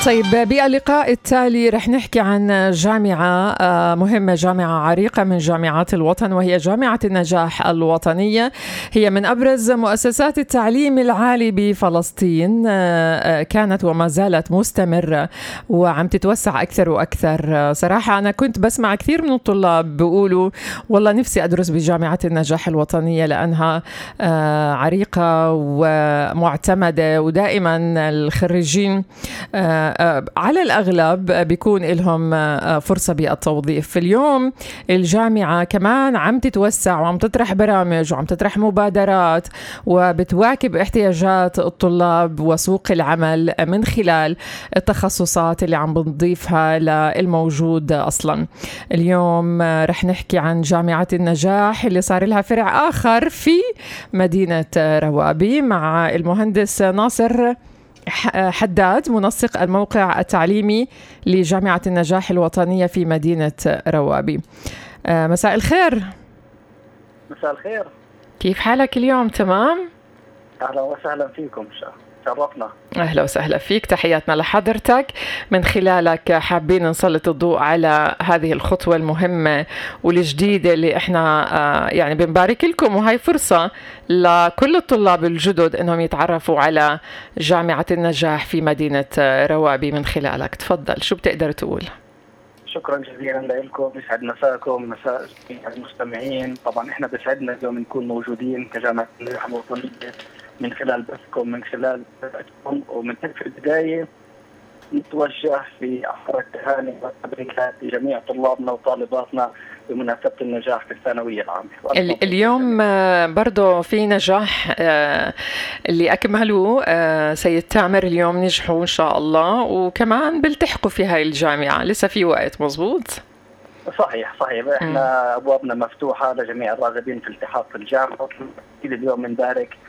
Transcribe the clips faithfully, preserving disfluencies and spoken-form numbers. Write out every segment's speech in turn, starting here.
طيب، باللقاء التالي رح نحكي عن جامعة مهمة، جامعة عريقة من جامعات الوطن، وهي جامعة النجاح الوطنية. هي من أبرز مؤسسات التعليم العالي بفلسطين، كانت وما زالت مستمرة وعم تتوسع أكثر وأكثر. صراحة أنا كنت بسمع كثير من الطلاب بيقولوا والله نفسي أدرس بجامعة النجاح الوطنية لأنها عريقة ومعتمدة، ودائما الخريجين على الأغلب بيكون لهم فرصة بالتوظيف. في اليوم الجامعة كمان عم تتوسع وعم تطرح برامج وعم تطرح مبادرات وبتواكب احتياجات الطلاب وسوق العمل من خلال التخصصات اللي عم بنضيفها للموجود أصلا. اليوم رح نحكي عن جامعة النجاح اللي صار لها فرع آخر في مدينة روابي مع المهندس ناصر حداد، منسق الموقع التعليمي لجامعة النجاح الوطنية في مدينة روابي. مساء الخير. مساء الخير، كيف حالك اليوم؟ تمام؟ أهلا وسهلا فيكم، شرفنا. أهلا وسهلا فيك، تحياتنا لحضرتك. من خلالك حابين نسلط الضوء على هذه الخطوة المهمة والجديدة اللي احنا يعني بنبارك لكم، وهي فرصة لكل الطلاب الجدد انهم يتعرفوا على جامعة النجاح في مدينة روابي من خلالك. تفضل، شو بتقدر تقول؟ شكرا جزيلا لكم، يسعد مساءكم، مساء المستمعين. طبعا احنا بيسعدنا اليوم نكون موجودين كجامعة النجاح الوطنية من خلال بثكم، من خلال بثكم، ومن في البداية نتوجه في أحرى التهاني والتبريكات لجميع طلابنا وطالباتنا بمناسبة النجاح في الثانوية العامة. اليوم برضو في نجاح اللي أكملوا سيد تامر، اليوم نجحوا إن شاء الله، وكمان بيلتحقوا في هاي الجامعة، لسه في وقت. مزبوط؟ صحيح صحيح، احنا أبوابنا مفتوحة لجميع الراغبين في الالتحاق في الجامعة. اليوم نبارك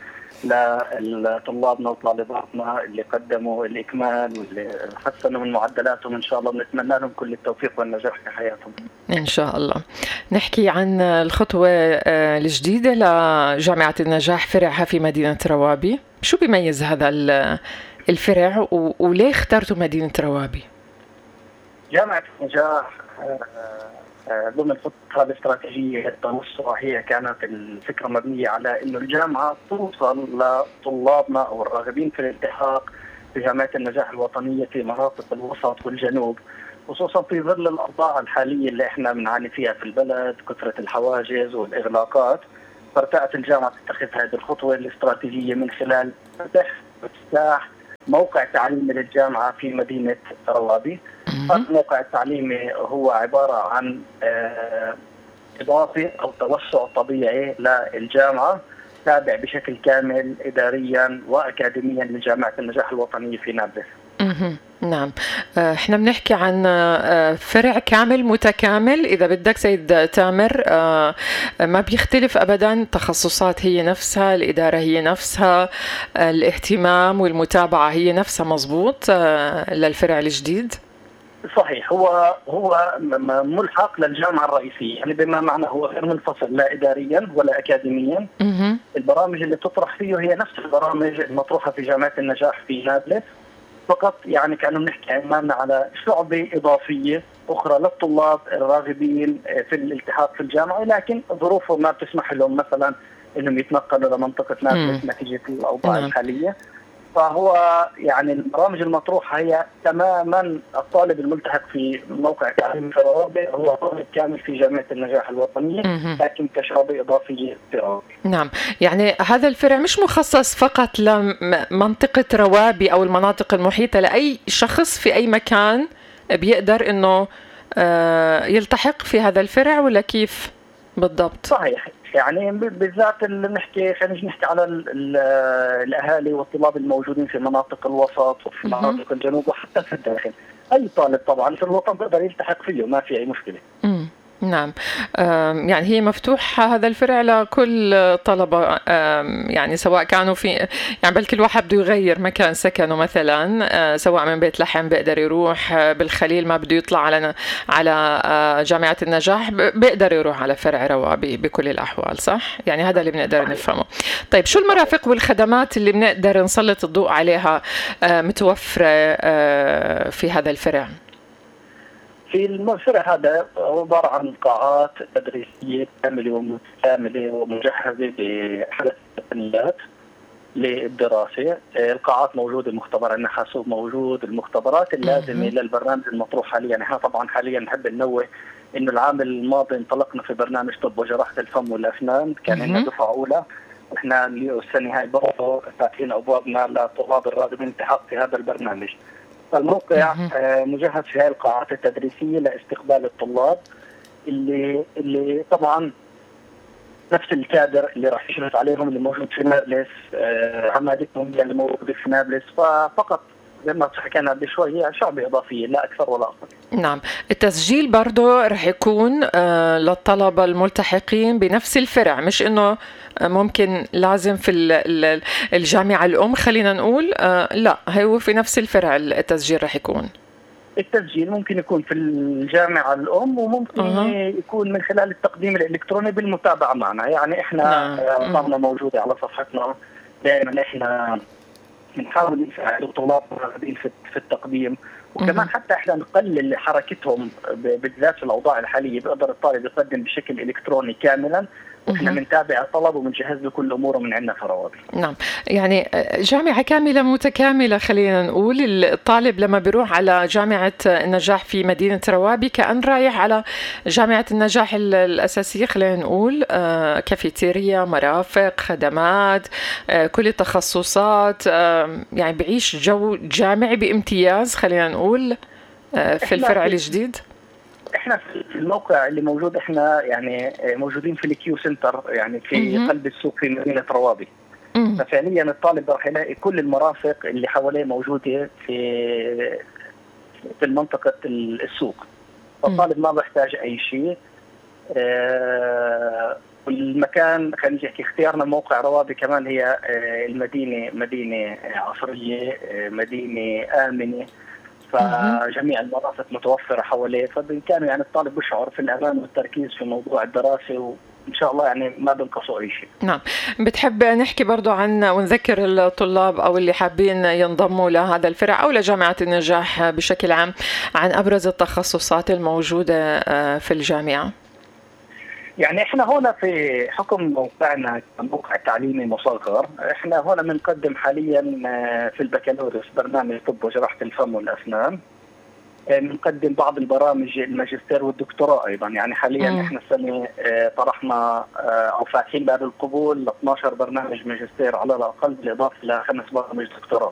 لطلابنا وطالباتنا اللي قدموا الإكمال واللي حسنوا من معدلاتهم. إن شاء الله بنتمنى لهم كل التوفيق والنجاح في حياتهم إن شاء الله. نحكي عن الخطوة الجديدة لجامعة النجاح، فرعها في مدينة روابي. شو بيميز هذا الفرع وليه اخترتوا مدينة روابي؟ جامعة النجاح ضمن خطتها الاستراتيجية للتوسع هي كانت الفكرة مبنية على إنه الجامعة توصل لطلابنا أو الراغبين في الالتحاق في جامعة النجاح الوطنية في مناطق الوسط والجنوب، خصوصا في ظل الأوضاع الحالية اللي احنا بنعاني فيها في البلد، كثرة الحواجز والإغلاقات. فارتأت الجامعة تتخذ هذه الخطوة الاستراتيجية من خلال فتح وافتتاح موقع تعليمي للجامعة في مدينة روابي. الموقع التعليمي هو عبارة عن إضافة أو توسع طبيعي للجامعة، تابع بشكل كامل إداريا وأكاديميا لجامعة النجاح الوطنية في نابلس. نعم، احنا بنحكي عن فرع كامل متكامل إذا بدك سيد تامر، ما بيختلف أبدا، تخصصات هي نفسها، الإدارة هي نفسها، الاهتمام والمتابعة هي نفسها. مظبوط للفرع الجديد؟ صحيح، هو هو ملحق للجامعة الرئيسية، يعني بما معنى هو غير منفصل لا إداريا ولا أكاديميا. البرامج اللي تطرح فيه هي نفس البرامج المطروحة في جامعة النجاح في نابلس، فقط يعني كانوا بنحكي عمالنا على شعبة إضافية أخرى للطلاب الراغبين في الالتحاق في الجامعة، لكن ظروفهم ما بتسمح لهم مثلا إنهم يتنقلوا لمنطقة نابلس نتيجة الأوضاع الحالية. فهو يعني البرامج المطروحة هي تماما الطالب الملتحق في موقع تعليم في روابي هو طالب كامل في جامعة النجاح الوطنية، لكن كشعبة إضافية في روابي. نعم، يعني هذا الفرع مش مخصص فقط لمنطقة روابي أو المناطق المحيطة، لأي شخص في أي مكان بيقدر إنه يلتحق في هذا الفرع، ولا كيف بالضبط؟ صحيح، يعني بالذات اللي نحكي خلينا نحكي على الاهالي والطلاب الموجودين في مناطق الوسط وفي مناطق الجنوب وحتى في الداخل. اي طالب طبعا في الوطن بيقدر يلتحق فيه، ما في اي مشكله. امم نعم. يعني هي مفتوحة هذا الفرع لكل طلبة، يعني سواء كانوا في يعني بل كل واحد بده يغير مكان سكنه مثلا، سواء من بيت لحم بيقدر يروح بالخليل، ما بده يطلع على على جامعة النجاح بيقدر يروح على فرع روابي بكل الأحوال، صح؟ يعني هذا اللي بنقدر نفهمه. طيب شو المرافق والخدمات اللي بنقدر نسلط الضوء عليها متوفرة في هذا الفرع؟ في الفرع هذا عبارة عن قاعات تدريسية كاملة ومتكاملة ومجهزة بحدث التقنيات للدراسة. القاعات موجودة، المختبر عندنا حاسوب موجود، المختبرات اللازمة للبرنامج المطروح حاليا. احنا طبعا حاليا نحب ننوه انه العام الماضي انطلقنا في برنامج طب وجراحة الفم والأسنان، كان عندنا دفعة أولى، واحنا السنة هاي برضه فاتحين أبوابنا للطلاب الراغبين الالتحاق في هذا البرنامج. فالموقع مجهز في هذه القاعات التدريسية لاستقبال الطلاب اللي اللي طبعا نفس الكادر اللي راح يشرف عليهم اللي موجود في نابلس، عمادتهم اللي موجود في نابلس، ففقط زي ما حكينا قبل شوي هي شعبة إضافية لا أكثر ولا أقل. نعم. التسجيل برضه رح يكون آه للطلبة الملتحقين بنفس الفرع، مش إنه ممكن لازم في الجامعة الأم خلينا نقول، آه لا هو في نفس الفرع التسجيل رح يكون. التسجيل ممكن يكون في الجامعة الأم وممكن أه. يكون من خلال التقديم الإلكتروني بالمتابعة معنا. يعني إحنا أرقامنا نعم. موجودة على صفحتنا، دائما إحنا بنحاول نساعد الطلاب الراغبين في التقديم، وكمان أه. حتى إحنا نقلل حركتهم بالذات في الأوضاع الحالية. بيقدر الطالب يقدم بشكل إلكتروني كاملا، وإحنا بنتابع الطلب وبنجهز له كل أموره من عندنا في روابي. نعم. يعني جامعة كاملة متكاملة خلينا نقول. الطالب لما بيروح على جامعة النجاح في مدينة روابي كأن رايح على جامعة النجاح الأساسية خلينا نقول، آه كافيتيريا، مرافق، خدمات، آه كل التخصصات، آه يعني بعيش جو جامعي بامتياز خلينا نقول آه في الفرع الجديد. احنا في الموقع اللي موجود احنا يعني موجودين في الكيو سنتر، يعني في قلب السوق في مدينة روابي. ففعليا الطالب راح يلاقي كل المرافق اللي حواليه موجودة في في منطقة السوق، فالطالب ما بيحتاج اي شيء. اه والمكان خلينا نحكي اختيارنا موقع روابي كمان هي المدينة مدينة عصرية، مدينة آمنة، فجميع المرافق متوفرة حواليه، فبإمكانه يعني الطالب بيشعر في الأمان والتركيز في موضوع الدراسة، وإن شاء الله يعني ما بنقصوا أي شيء. نعم. بتحب نحكي برضو عن ونذكر الطلاب أو اللي حابين ينضموا لهذا الفرع أو لجامعة النجاح بشكل عام عن أبرز التخصصات الموجودة في الجامعة؟ يعني احنا هنا في حكم موقعنا موقع تعليمي مصغر، احنا هنا بنقدم حاليا في البكالوريوس برنامج طب وجراحة الفم والأسنان، بنقدم بعض البرامج الماجستير والدكتوراه ايضا. يعني حاليا م. احنا السنه طرحنا او فاتحين باب القبول ل اثني عشر برنامج ماجستير على الاقل، بالاضافه لخمس برامج دكتوراه.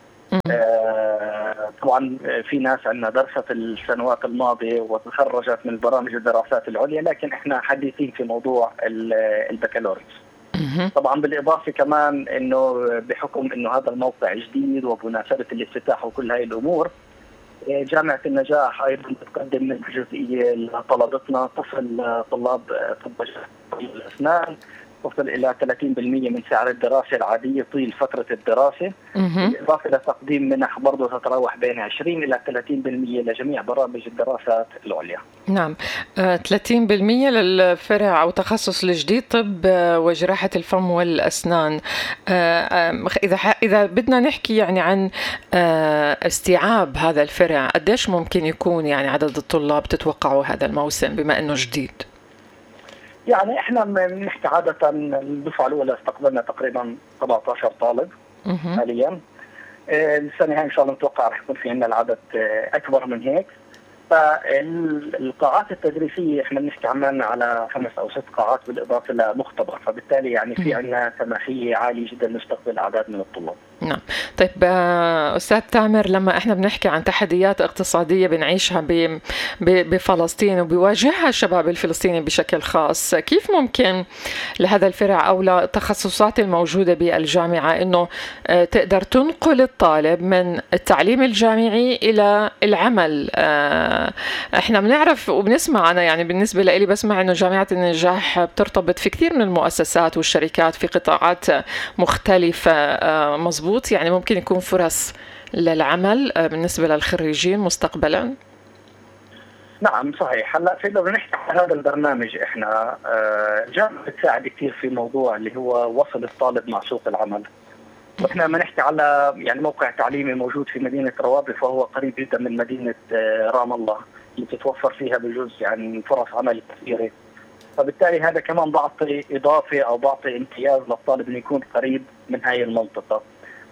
آه طبعا في ناس عندنا درست السنوات الماضيه وتخرجت من برامج الدراسات العليا، لكن احنا حديثين في موضوع البكالوريوس. طبعا بالاضافه كمان انه بحكم انه هذا الموقع جديد وبمناسبه الافتتاح وكل هاي الامور، جامعة النجاح أيضا بتقدم من جزئية لطلبتنا تصل طلاب طب الأسنان تصل إلى ثلاثين بالمئة من سعر الدراسة العادية طيل فترة الدراسة، بالإضافة إلى تقديم منح برضه تتراوح بين عشرين إلى ثلاثين بالمئة لجميع برامج الدراسات العليا. نعم. آه، ثلاثين بالمئة للفرع أو تخصص الجديد طب وجراحة الفم والأسنان. آه، إذا إذا بدنا نحكي يعني عن آه، استيعاب هذا الفرع، قديش ممكن يكون يعني عدد الطلاب تتوقعوا هذا الموسم بما إنه جديد؟ يعني احنا بنحكي عادة الدفعة الأولى استقبلنا تقريبا سبعة عشر طالب حاليا. السنة هاي إن شاء الله نتوقع رح يكون في عندنا العدد أكبر من هيك. فالقاعات التدريسية احنا بنحكي عمالنا على خمس أو ست قاعات بالإضافة لمختبر، فبالتالي يعني في عندنا سماحية عالية جدا نستقبل أعداد من الطلاب. نعم. طيب أستاذ تامر، لما إحنا بنحكي عن تحديات اقتصادية بنعيشها بفلسطين وبيواجهها الشباب الفلسطيني بشكل خاص، كيف ممكن لهذا الفرع أو للتخصصات الموجودة بالجامعة إنه تقدر تنقل الطالب من التعليم الجامعي إلى العمل؟ إحنا بنعرف وبنسمع، أنا يعني بالنسبة لي بسمع إنه جامعة النجاح بترتبط في كثير من المؤسسات والشركات في قطاعات مختلفة، مظبوط؟ يعني ممكن يكون فرص للعمل بالنسبة للخريجين مستقبلا؟ نعم صحيح. هلا في لو نحكي عن هذا البرنامج، احنا الجامعة بتساعد كثير في موضوع اللي هو وصل الطالب مع سوق العمل. واحنا ما نحكي على يعني موقع تعليمي موجود في مدينة روابي، فهو قريب جدا من مدينة رام الله اللي تتوفر فيها بجزء يعني فرص عمل كثيرة، فبالتالي هذا كمان بعطي إضافة أو بعطي امتياز للطالب إنه يكون قريب من هاي المنطقة.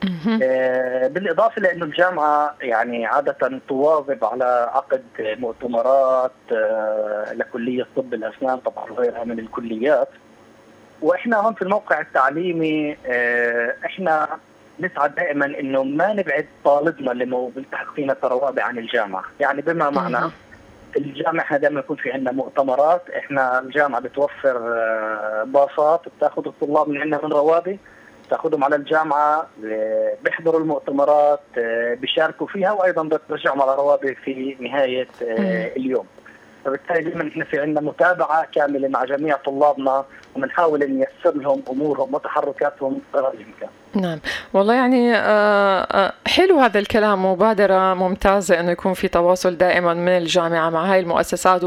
آه بالإضافة لأنه الجامعة يعني عادة تواظب على عقد مؤتمرات آه لكلية طب الأسنان طبعا وغيرها من الكليات. وإحنا هون في الموقع التعليمي آه إحنا نسعى دائما إنه ما نبعد طالبنا اللي موجود تحت قيمة روابي عن الجامعة، يعني بما معنى الجامعة احنا دائما يكون في عندنا مؤتمرات، احنا الجامعة بتوفر باصات بتاخذ الطلاب من عندنا من روابي، تاخذهم على الجامعة، بيحضروا المؤتمرات، بيشاركوا فيها، وايضا بترجعهم على روابي في نهاية اليوم. فبالتالي دائما احنا في عندنا متابعة كاملة مع جميع طلابنا، وبنحاول نيسر لهم امورهم وتحركاتهم قدر الامكان. نعم والله يعني حلو هذا الكلام، مبادرة ممتازة أنه يكون في تواصل دائما من الجامعة مع هاي المؤسسات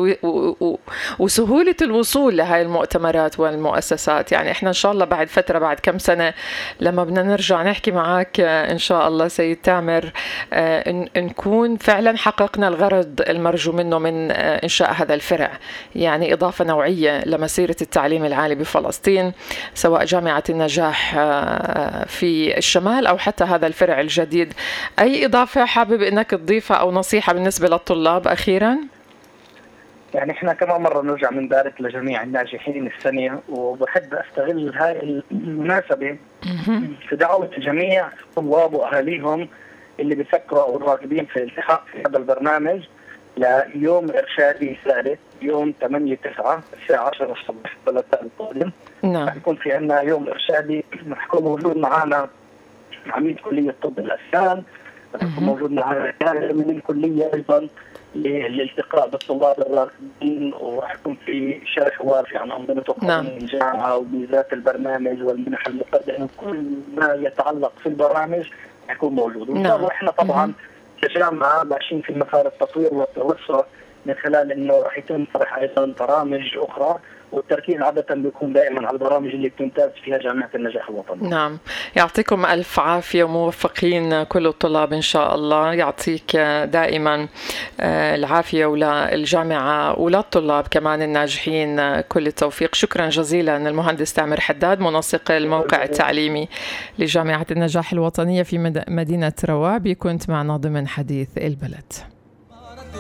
وسهولة الوصول لهاي المؤتمرات والمؤسسات. يعني إحنا إن شاء الله بعد فترة، بعد كم سنة لما بدنا نرجع نحكي معك إن شاء الله سيد تامر، نكون فعلا حققنا الغرض المرجو منه من إنشاء هذا الفرع، يعني إضافة نوعية لمسيرة التعليم العالي بفلسطين، سواء جامعة النجاح في الشمال أو حتى هذا الفرع الجديد. أي إضافة حابب أنك تضيفها أو نصيحة بالنسبة للطلاب أخيرا؟ يعني إحنا كمان مرة نرجع نبارك لجميع الناجحين السنة، وبحب أستغل هاي المناسبة في دعوة جميع الطلاب وأهاليهم اللي بيفكروا أو الراغبين في الالتحاق في هذا البرنامج ليوم إرشادي ثالث يوم ثمانية تسعة الساعة عشرة الصبح الثلاثاء القادم. نعم. رح يكون في عندنا يوم إرشادي، رح يكون موجود معنا عميد كلية طب الأسنان، رح يكون موجود معنا كادر من الكلية أيضا للالتقاء بالطلاب الراغبين، ورح يكون في شرح وافي عن أنظمة وقوانين الجامعة وميزات البرنامج والمنح المقدمة، كل ما يتعلق في البرامج رح يكون موجود. وإن شاء الله إحنا طبعا كجامعة ماشيين في مسار التطوير والتوسع من خلال انه راح يتم طرح ايضا برامج اخرى، والتركيز عادة بيكون دائما على البرامج اللي بتمتاز فيها جامعة النجاح الوطني. نعم، يعطيكم ألف عافية وموفقين كل الطلاب إن شاء الله، يعطيك دائما العافية وللجامعة وللطلاب كمان الناجحين كل التوفيق. شكرا جزيلا المهندس تامر حداد، منسق الموقع التعليمي لجامعة النجاح الوطنية في مدينة روابي، كنت معنا ضمن حديث البلد.